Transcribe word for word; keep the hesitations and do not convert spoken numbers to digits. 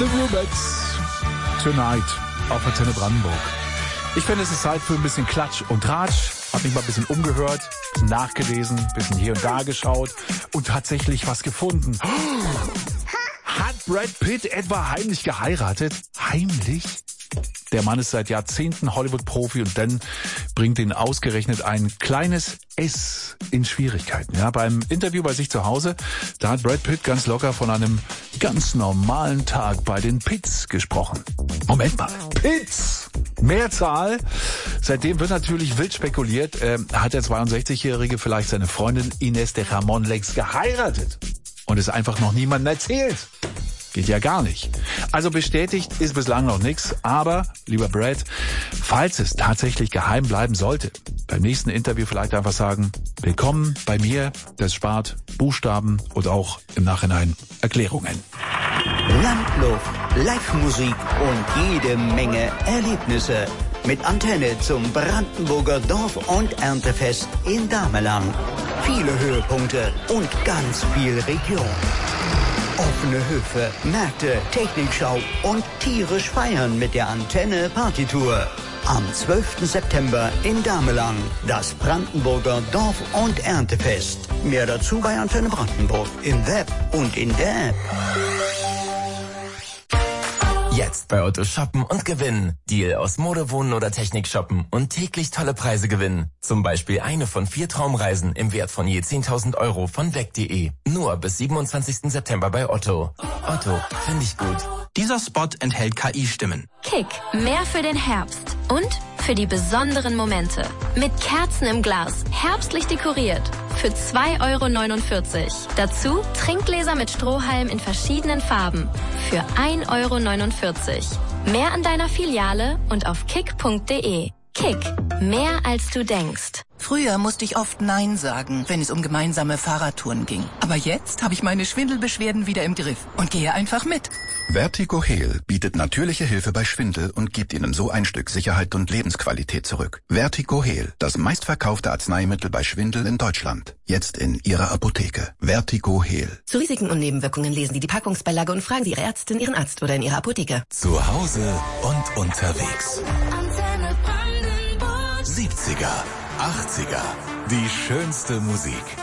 The Rubettes. Tonight auf Antenne Brandenburg. Ich finde, es ist Zeit für ein bisschen Klatsch und Tratsch. Hab mich mal ein bisschen umgehört, bisschen nachgelesen, ein bisschen hier und da geschaut und tatsächlich was gefunden. Hat Brad Pitt etwa heimlich geheiratet? Heimlich? Der Mann ist seit Jahrzehnten Hollywood-Profi und dann bringt ihn ausgerechnet ein kleines S in Schwierigkeiten. Ja, beim Interview bei sich zu Hause, da hat Brad Pitt ganz locker von einem ganz normalen Tag bei den Pitts gesprochen. Moment mal, Pitts! Mehrzahl. Seitdem wird natürlich wild spekuliert, äh, hat der zweiundsechzigjährige vielleicht seine Freundin Inés de Ramón längst geheiratet und es einfach noch niemandem erzählt. Geht ja gar nicht. Also bestätigt ist bislang noch nichts, aber, lieber Brad, falls es tatsächlich geheim bleiben sollte, beim nächsten Interview vielleicht einfach sagen, willkommen bei mir, das spart Buchstaben und auch im Nachhinein Erklärungen. Landluft, Live-Musik und jede Menge Erlebnisse mit Antenne zum Brandenburger Dorf- und Erntefest in Damelang. Viele Höhepunkte und ganz viel Region. Offene Höfe, Märkte, Technikschau und tierisch feiern mit der Antenne Partytour. Am zwölften September in Damelang, das Brandenburger Dorf- und Erntefest. Mehr dazu bei Antenne Brandenburg im Web und in der App. Jetzt bei Otto shoppen und gewinnen. Deal aus Mode, Wohnen oder Technik shoppen und täglich tolle Preise gewinnen. Zum Beispiel eine von vier Traumreisen im Wert von je zehntausend Euro von weg punkt de. Nur bis siebenundzwanzigsten September bei Otto. Otto, finde ich gut. Dieser Spot enthält K I-Stimmen. Kick, mehr für den Herbst und für die besonderen Momente. Mit Kerzen im Glas, herbstlich dekoriert. Für zwei Euro neunundvierzig. Dazu Trinkgläser mit Strohhalm in verschiedenen Farben. Für ein Euro neunundvierzig. Mehr an deiner Filiale und auf kick punkt de. Kick, mehr als du denkst. Früher musste ich oft Nein sagen, wenn es um gemeinsame Fahrradtouren ging. Aber jetzt habe ich meine Schwindelbeschwerden wieder im Griff und gehe einfach mit. Vertigo Heal bietet natürliche Hilfe bei Schwindel und gibt Ihnen so ein Stück Sicherheit und Lebensqualität zurück. Vertigo Heal, das meistverkaufte Arzneimittel bei Schwindel in Deutschland. Jetzt in Ihrer Apotheke. Vertigo Heal. Zu Risiken und Nebenwirkungen lesen Sie die Packungsbeilage und fragen Sie Ihre Ärztin, Ihren Arzt oder in Ihrer Apotheke. Zu Hause und unterwegs. siebziger, achtziger, die schönste Musik.